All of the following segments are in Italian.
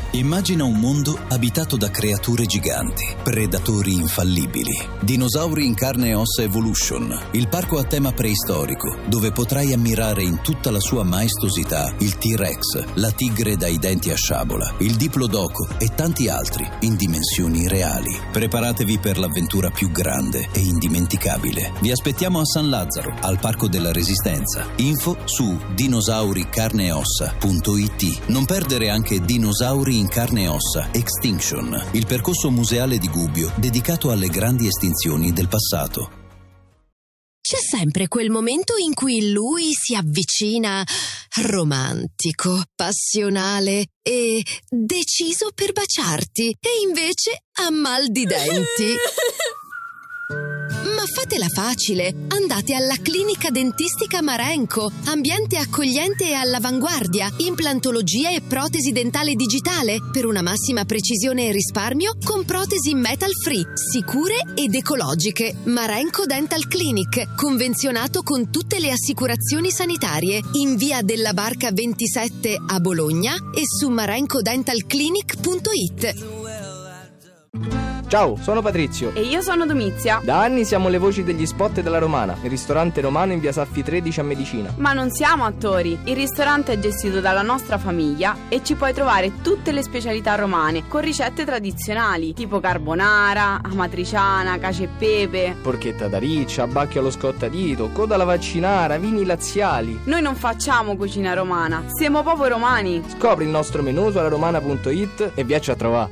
Immagina un mondo abitato da creature giganti, predatori infallibili. Dinosauri in carne e ossa Evolution, il parco a tema preistorico, dove potrai ammirare in tutta la sua maestosità il T-Rex, la tigre dai denti a sciabola, il Diplodocus e tanti altri in dimensioni reali. Preparatevi per l'avventura più grande e indimenticabile. Vi aspettiamo a San Lazzaro, al Parco della Resistenza. Info su dinosauricarneeossa.it. Non perdere anche Dinosauri in carne e ossa Extinction, il percorso museale di Gubbio dedicato alle grandi estinzioni del passato. C'è sempre quel momento in cui lui si avvicina, romantico, passionale e deciso per baciarti, e invece ha mal di denti. Ma fatela facile, andate alla clinica dentistica Marenco, ambiente accogliente e all'avanguardia, implantologia e protesi dentale digitale, per una massima precisione e risparmio con protesi metal free, sicure ed ecologiche. Marenco Dental Clinic, convenzionato con tutte le assicurazioni sanitarie, in via della Barca 27 a Bologna e su marencodentalclinic.it. Ciao, sono Patrizio. E io sono Domizia. Da anni siamo le voci degli spot della Romana, il ristorante romano in via Saffi 13 a Medicina. Ma non siamo attori. Il ristorante è gestito dalla nostra famiglia e ci puoi trovare tutte le specialità romane con ricette tradizionali tipo carbonara, amatriciana, cacio e pepe, Porchetta da riccia, abbacchio allo scottadito, coda alla vaccinara, vini laziali. Noi non facciamo cucina romana, siamo proprio romani. Scopri il nostro menù su alaromana.it e viacci a trovare.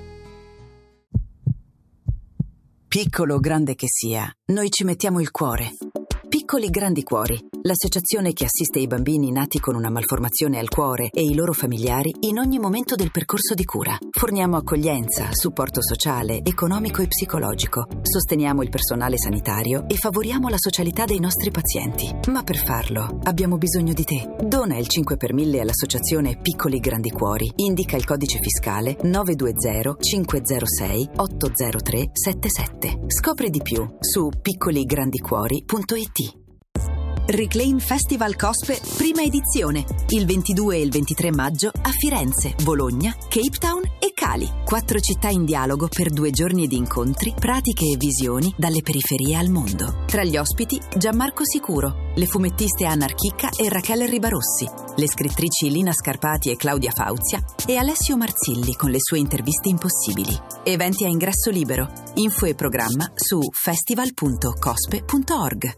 Piccolo o grande che sia, noi ci mettiamo il cuore. Piccoli Grandi Cuori, l'associazione che assiste i bambini nati con una malformazione al cuore e i loro familiari in ogni momento del percorso di cura. Forniamo accoglienza, supporto sociale, economico e psicologico. Sosteniamo il personale sanitario e favoriamo la socialità dei nostri pazienti. Ma per farlo abbiamo bisogno di te. Dona il 5 per 1000 all'associazione Piccoli Grandi Cuori. Indica il codice fiscale 920 506 803 77. Scopri di più su piccoligrandicuori.it. Reclaim Festival Cospe, prima edizione, il 22 e il 23 maggio a Firenze, Bologna, Cape Town e Cali. 4 città in dialogo per 2 giorni di incontri, pratiche e visioni dalle periferie al mondo. Tra gli ospiti Gianmarco Sicuro, le fumettiste Anna Archicca e Rachele Ribarossi, le scrittrici Lina Scarpati e Claudia Fauzia e Alessio Marzilli con le sue interviste impossibili. Eventi a ingresso libero. Info e programma su festival.cospe.org.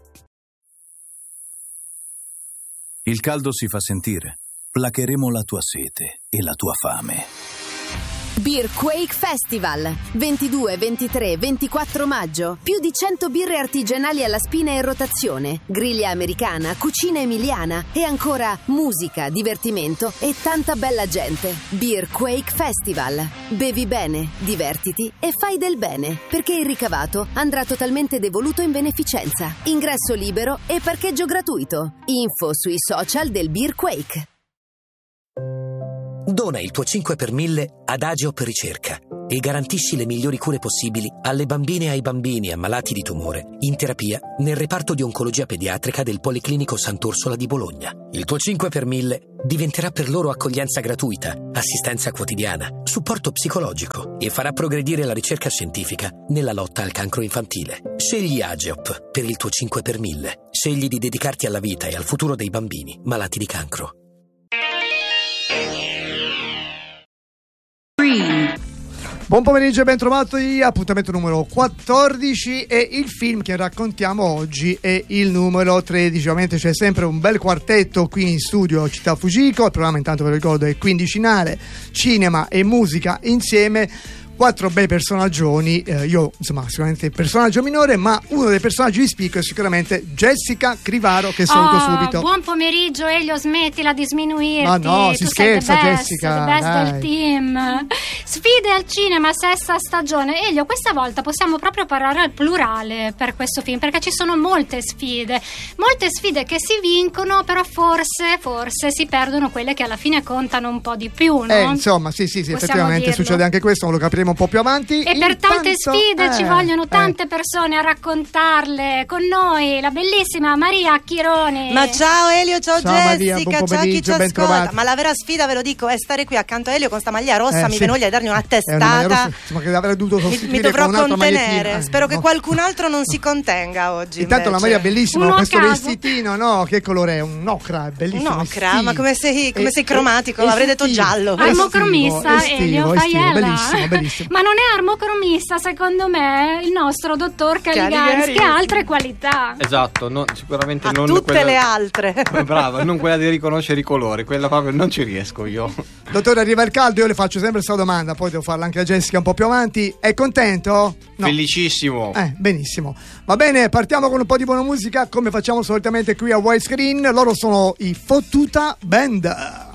Il caldo si fa sentire. Placheremo la tua sete e la tua fame. Beer Quake Festival, 22, 23, 24 maggio. Più di 100 birre artigianali alla spina e rotazione, griglia americana, cucina emiliana e ancora musica, divertimento e tanta bella gente. Beer Quake Festival. Bevi bene, divertiti e fai del bene, perché il ricavato andrà totalmente devoluto in beneficenza. Ingresso libero e parcheggio gratuito. Info sui social del Beer Quake. Dona il tuo 5 per 1000 ad Ageop Ricerca e garantisci le migliori cure possibili alle bambine e ai bambini ammalati di tumore in terapia nel reparto di oncologia pediatrica del Policlinico Sant'Orsola di Bologna. Il tuo 5 per 1000 diventerà per loro accoglienza gratuita, assistenza quotidiana, supporto psicologico e farà progredire la ricerca scientifica nella lotta al cancro infantile. Scegli Ageop per il tuo 5 per 1000. Scegli di dedicarti alla vita e al futuro dei bambini malati di cancro. Buon pomeriggio e ben trovati, appuntamento numero 14 e il film che raccontiamo oggi è il numero 13. Ovviamente c'è sempre un bel quartetto qui in studio Città Fujiko, il programma intanto ve lo ricordo è quindicinale, cinema e musica insieme. 4 bei personaggioni, io insomma sicuramente il personaggio minore, ma uno dei personaggi di spicco è sicuramente Jessica Crivaro, che saluto subito. Buon pomeriggio Elio, smettila di sminuirti. Ma no, si scherza, sei Jessica, the best dai. del team. Sfide al cinema, sesta stagione. Elio, questa volta possiamo proprio parlare al plurale per questo film, perché ci sono molte sfide che si vincono, però forse si perdono quelle che alla fine contano un po' di più, no? Insomma, sì, Possiamo effettivamente dirlo. succede anche questo, non lo capiremo un po' più avanti. E per tante sfide ci vogliono tante persone a raccontarle con noi. La bellissima Maria Chironi. Ma ciao Elio, ciao Maria, Jessica, ciao chi ci ascolta. Ma la vera sfida, ve lo dico, è stare qui accanto a Elio con sta maglia rossa. Mi viene voglia di dargli una testata. Ma che avrei dovuto mi dovrò contenere. Spero che qualcun altro non si contenga oggi. Intanto la Maria è bellissima, questo caso. Vestitino, no? Che colore è? Un ocra, è bellissimo. Un ocra, ma come sei cromatico? Avrei detto giallo. Armocromista, Elio, bellissimo, bellissimo. Ma non è armocromista, secondo me, il nostro dottor Caligari, che ha altre qualità. Esatto, sicuramente non tutte quella... le altre. Brava, non quella di riconoscere i colori, quella proprio non ci riesco io. Dottore, arriva il caldo, io le faccio sempre questa domanda, poi devo farla anche a Jessica un po' più avanti. È contento? No. Felicissimo. Benissimo. Va bene, partiamo con un po' di buona musica, come facciamo solitamente qui a Widescreen. Loro sono i Fottuta Band.